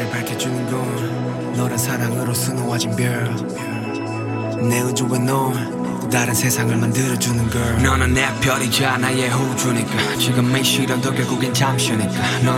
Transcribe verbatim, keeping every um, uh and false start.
밝혀주는 건 너란 사랑으로 수놓아진 별. 내 우주와 넌 또 다른 세상을 만들어주는 걸. 너는 내 별이자 나의 호주니까 지금이 싫어도 결국엔 잠시니까. 넌